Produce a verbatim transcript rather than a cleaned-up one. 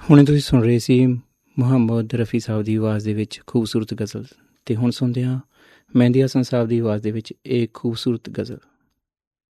ਹੁਣੇ ਤੁਸੀਂ ਸੁਣ ਰਹੇ ਸੀ ਮੁਹੰਮਦ ਰਫੀ ਸਾਹਿਬ ਦੀ ਆਵਾਜ਼ ਦੇ ਵਿੱਚ ਖੂਬਸੂਰਤ ਗਜ਼ਲ, ਅਤੇ ਹੁਣ ਸੁਣਦੇ ਹਾਂ ਮਹਿੰਦੀ ਹਸਨ ਸਾਹਿਬ ਦੀ ਆਵਾਜ਼ ਦੇ ਵਿੱਚ ਇਹ ਖੂਬਸੂਰਤ ਗਜ਼ਲ।